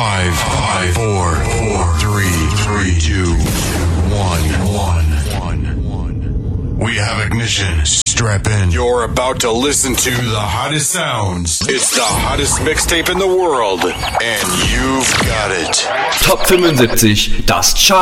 5, 4, 3, 2, 1. We have ignition. Strap in. You're about to listen to the hottest sounds. It's the hottest mixtape in the world. And you've got it. Top 75, das